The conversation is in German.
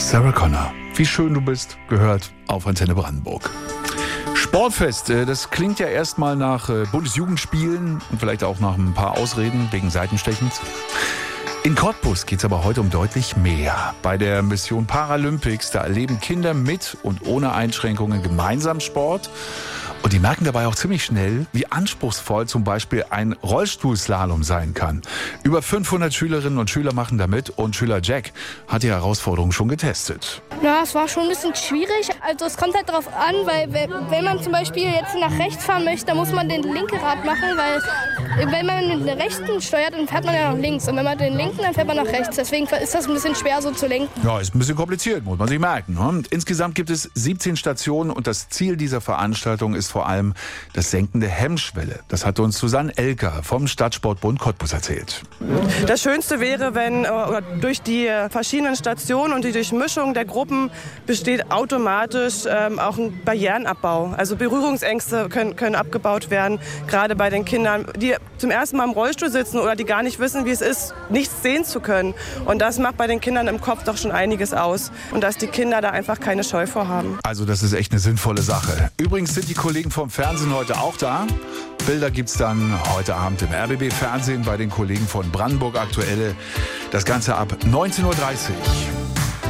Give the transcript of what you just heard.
Sarah Connor, wie schön du bist, gehört auf Antenne Brandenburg. Sportfest, das klingt ja erstmal nach Bundesjugendspielen und vielleicht auch nach ein paar Ausreden wegen Seitenstechens. In Cottbus geht es aber heute um deutlich mehr. Bei der Mission Paralympics, da erleben Kinder mit und ohne Einschränkungen gemeinsam Sport. Und die merken dabei auch ziemlich schnell, wie anspruchsvoll zum Beispiel ein Rollstuhlslalom sein kann. Über 500 Schülerinnen und Schüler machen da mit und Schüler Jack hat die Herausforderung schon getestet. Ja, es war schon ein bisschen schwierig. Also es kommt halt darauf an, weil wenn man zum Beispiel jetzt nach rechts fahren möchte, dann muss man den linken Rad machen, weil wenn man mit dem rechten steuert, dann fährt man ja nach links. Und wenn man den linken, dann fährt man nach rechts. Deswegen ist das ein bisschen schwer so zu lenken. Ja, ist ein bisschen kompliziert, muss man sich merken. Und insgesamt gibt es 17 Stationen und das Ziel dieser Veranstaltung ist vor allem das Senken der Hemmschwelle. Das hat uns Susanne Elker vom Stadtsportbund Cottbus erzählt. Das Schönste wäre, wenn durch die verschiedenen Stationen und die Durchmischung der Gruppen besteht automatisch auch ein Barrierenabbau. Also Berührungsängste können abgebaut werden, gerade bei den Kindern, die zum ersten Mal im Rollstuhl sitzen oder die gar nicht wissen, wie es ist, nichts sehen zu können. Und das macht bei den Kindern im Kopf doch schon einiges aus. Und dass die Kinder da einfach keine Scheu vor haben. Also das ist echt eine sinnvolle Sache. Übrigens sind die Kollegen vom Fernsehen heute auch da. Bilder gibt's dann heute Abend im RBB Fernsehen bei den Kollegen von Brandenburg Aktuelle. Das Ganze ab 19:30 Uhr.